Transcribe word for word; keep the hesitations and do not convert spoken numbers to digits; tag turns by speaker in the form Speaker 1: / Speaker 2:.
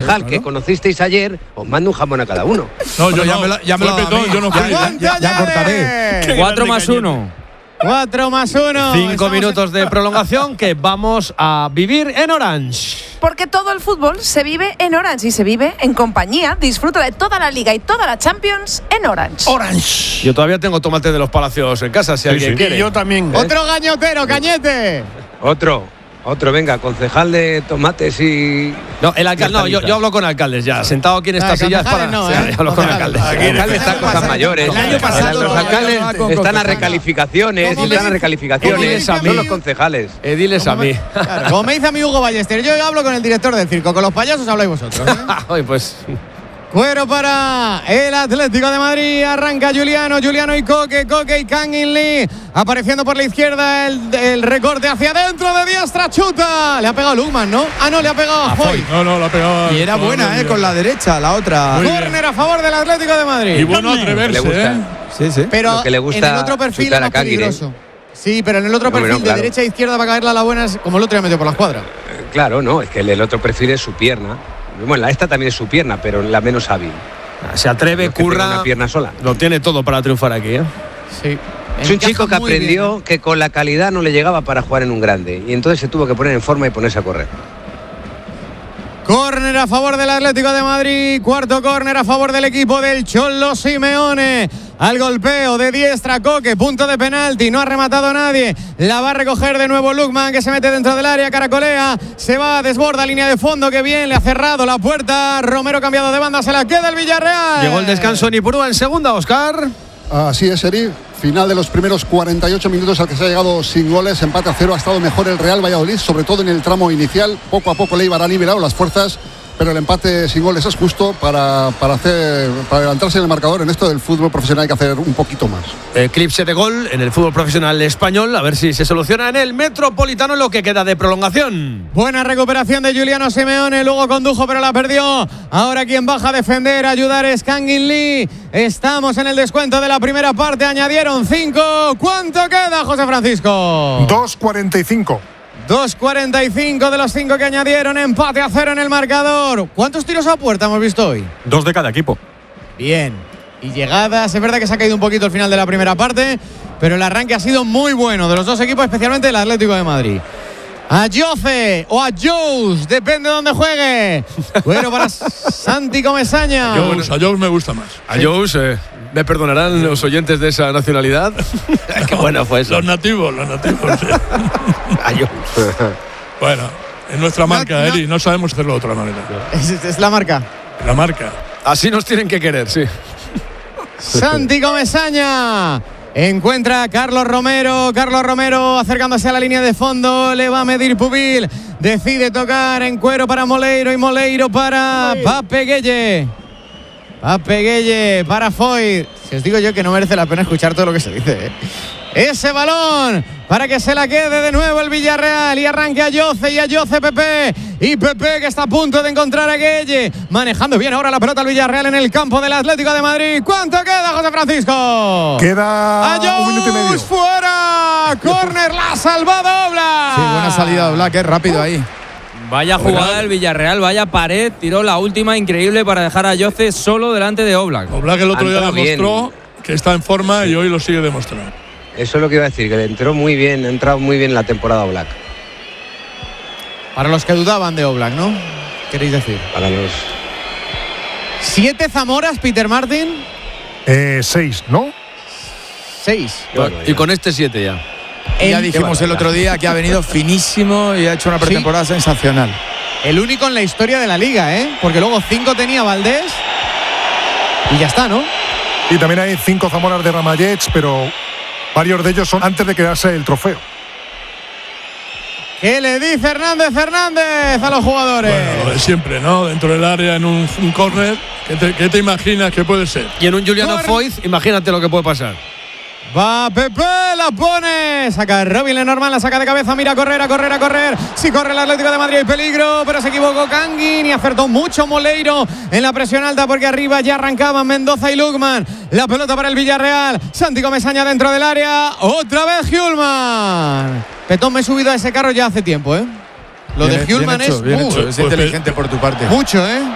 Speaker 1: concejal que conocisteis ayer, os mando un jamón a cada uno.
Speaker 2: No, yo ya me la, ya me la Petón, yo no fui.
Speaker 3: Ya, ya, ya cortaré.
Speaker 4: Cuatro más uno.
Speaker 5: Cuatro más uno.
Speaker 3: Cinco
Speaker 5: Estamos
Speaker 3: minutos
Speaker 5: en...
Speaker 3: de prolongación que vamos a vivir en Orange.
Speaker 6: Porque todo el fútbol se vive en Orange y se vive en compañía. Disfruta de toda la Liga y toda la Champions en Orange.
Speaker 2: Orange.
Speaker 3: Yo todavía tengo tomate de los Palacios en casa, si
Speaker 2: Sí,
Speaker 3: alguien
Speaker 2: sí.
Speaker 3: quiere.
Speaker 2: Y yo también.
Speaker 5: Otro gañotero, Cañete.
Speaker 1: Otro, otro, venga, concejal de tomates y…
Speaker 3: No, el alcalde, no, yo, yo hablo con alcaldes ya, sentado aquí en esta
Speaker 5: Ah,
Speaker 3: silla. Para,
Speaker 5: concejales no,
Speaker 3: sí,
Speaker 5: ¿eh?
Speaker 3: yo hablo con
Speaker 5: Concejales.
Speaker 3: alcaldes.
Speaker 1: Aquí el alcalde está en cosas mayores.
Speaker 5: El año pasado
Speaker 1: los alcaldes están a recalificaciones,
Speaker 5: ¿Cómo me
Speaker 1: están a
Speaker 5: dice-
Speaker 1: recalificaciones,
Speaker 5: cómo me
Speaker 1: son
Speaker 5: dice-
Speaker 1: los concejales.
Speaker 3: Ediles a mí.
Speaker 5: Claro, como me dice a mí Hugo Ballester, yo hablo con el director del circo, con los payasos habláis vosotros. ¿eh?
Speaker 3: Oye, pues.
Speaker 5: Cuero para el Atlético de Madrid. Arranca Juliano, Juliano y Coque, Coque y Kangin Lee. Apareciendo por la izquierda el, el recorte hacia adentro de diestra, chuta. Le ha pegado Lukman, ¿no? Ah, no, le ha pegado a Foy.
Speaker 2: No, no, la pegaba.
Speaker 4: Y era buena, ¿eh? Con la derecha, la otra.
Speaker 2: Muy bien.
Speaker 5: Córner a favor del Atlético de Madrid.
Speaker 2: Y bueno atreverse,
Speaker 1: Le gusta.
Speaker 2: ¿eh?
Speaker 4: Sí, sí.
Speaker 5: Pero
Speaker 1: Lo que le gusta
Speaker 5: en el otro perfil es
Speaker 1: chutar a
Speaker 5: más
Speaker 1: Kangin,
Speaker 5: peligroso. Sí, pero en el otro
Speaker 1: Hombre,
Speaker 5: perfil
Speaker 1: no, claro.
Speaker 5: de derecha a izquierda va a caerla a la buena, es como el otro ya metió por la escuadra.
Speaker 1: Eh, Claro, no, es que el, el otro perfil es su pierna. Bueno, la esta también es su pierna, pero la menos hábil.
Speaker 3: Se atreve,
Speaker 1: No es que tenga
Speaker 3: curra.
Speaker 1: una pierna sola.
Speaker 3: Lo tiene todo para triunfar aquí, ¿eh?
Speaker 5: Sí.
Speaker 1: Es un chico que aprendió que con la calidad no le llegaba para jugar en un grande y entonces se tuvo que poner en forma y ponerse a correr.
Speaker 5: Córner a favor del Atlético de Madrid. Cuarto córner a favor del equipo del Cholo Simeone. Al golpeo de diestra Coque. Punto de penalti. No ha rematado nadie. La va a recoger de nuevo Lukman, que se mete dentro del área. Caracolea. Se va, desborda línea de fondo. Que bien, le ha cerrado la puerta. Romero cambiado de banda. Se la queda el Villarreal.
Speaker 3: Llegó el descanso en Ipurúa en segunda, Óscar.
Speaker 7: Así es, Eri. Final de los primeros cuarenta y ocho minutos al que se ha llegado sin goles. Empate a cero. Ha estado mejor el Real Valladolid, sobre todo en el tramo inicial. Poco a poco el Eibar ha nivelado las fuerzas, pero el empate sin goles es justo para, para, hacer, para adelantarse en el marcador. En esto del fútbol profesional hay que hacer un poquito más.
Speaker 3: Eclipse de gol en el fútbol profesional español. A ver si se soluciona en el Metropolitano lo que queda de prolongación.
Speaker 5: Buena recuperación de Juliano Simeone, luego condujo pero la perdió. Ahora quien baja a defender, a ayudar es Kangin Lee. Estamos en el descuento de la primera parte, añadieron cinco. ¿Cuánto queda, José Francisco?
Speaker 8: dos cuarenta y cinco.
Speaker 5: dos cuarenta y cinco de los cinco que añadieron, empate a cero en el marcador. ¿Cuántos tiros a puerta hemos visto hoy?
Speaker 8: Dos de cada equipo.
Speaker 5: Bien. Y llegadas, es verdad que se ha caído un poquito el final de la primera parte, pero el arranque ha sido muy bueno de los dos equipos, especialmente el Atlético de Madrid. A Jose o a Jous, depende de dónde juegue. Bueno, para Santi Comesaña.
Speaker 2: A Jones, a Jones me gusta más.
Speaker 3: A Jous, eh, me perdonarán los oyentes de esa nacionalidad. Qué bueno fue eso.
Speaker 2: Los nativos, los nativos. Sí.
Speaker 3: A Jous.
Speaker 2: Bueno, es nuestra marca,
Speaker 5: no.
Speaker 2: Eri. No sabemos hacerlo de otra manera.
Speaker 5: Es, es la marca.
Speaker 2: La marca.
Speaker 3: Así nos tienen que querer, sí.
Speaker 5: Santi Comesaña. Encuentra a Carlos Romero. Carlos Romero acercándose a la línea de fondo. Le va a medir Pubil. Decide tocar en cuero para Moleiro y Moleiro para Pape Gueye. Pape Gueye para Foy. Si os digo yo que no merece la pena escuchar todo lo que se dice, ¿eh? Ese balón para que se la quede de nuevo el Villarreal y arranque a Jose y a Jose Pepe. Y Pepe que está a punto de encontrar a Gueye. Manejando bien ahora la pelota el Villarreal en el campo del Atlético de Madrid. ¿Cuánto queda, José Francisco?
Speaker 8: Queda
Speaker 5: A
Speaker 8: un minuto y medio.
Speaker 5: Jous fuera. Córner, la ha salvado Oblak.
Speaker 4: Sí, buena salida de Black, es rápido ahí. Vaya jugada del Villarreal, vaya pared. Tiró la última increíble para dejar a Jose solo delante de Oblak.
Speaker 2: Oblak el otro
Speaker 1: Ha
Speaker 2: día
Speaker 1: entrado
Speaker 2: demostró que está en forma y hoy lo sigue demostrando.
Speaker 1: Eso es lo que iba a decir, que le entró muy bien, ha entrado muy bien en la temporada Black.
Speaker 5: Para los que dudaban de Oblak, ¿no? ¿Queréis decir?
Speaker 1: Para los…
Speaker 5: Siete Zamoras, Peter Martin.
Speaker 8: Eh, seis, ¿no?
Speaker 5: Seis.
Speaker 1: Bueno,
Speaker 3: Y con este siete ya.
Speaker 4: Ya
Speaker 5: El-
Speaker 4: dijimos el otro día que ha venido finísimo y ha hecho una pretemporada sensacional.
Speaker 5: El único en la historia de la liga, ¿eh? Porque luego cinco tenía Valdés. Y ya está, ¿no?
Speaker 8: Y también hay cinco Zamoras de Ramallets, pero varios de ellos son antes de quedarse el trofeo.
Speaker 5: ¿Qué le dice Hernández Fernández a los jugadores?
Speaker 2: Bueno, lo de siempre, ¿no? Dentro del área, en un, un córner. ¿Qué te, ¿Qué te imaginas que puede ser?
Speaker 3: Y en un Juliano
Speaker 5: Corre.
Speaker 3: Foyth, imagínate lo que puede pasar.
Speaker 5: Va Pepe, la pone. Saca Robin Lenormand, la saca de cabeza. Mira a correr, a correr, a correr. Si corre el Atlético de Madrid hay peligro, pero se equivocó Kangin y acertó mucho Moleiro en la presión alta porque arriba ya arrancaban Mendoza y Lukman. La pelota para el Villarreal. Santi Comesaña dentro del área. Otra vez Hjulman. Petón, me he subido a ese carro ya hace tiempo, ¿eh? Lo
Speaker 4: Bien,
Speaker 5: de Hjulman
Speaker 4: bien hecho,
Speaker 5: es
Speaker 4: bien
Speaker 5: uh,
Speaker 4: hecho. Es
Speaker 2: pues,
Speaker 4: inteligente por tu parte.
Speaker 5: mucho, ¿eh?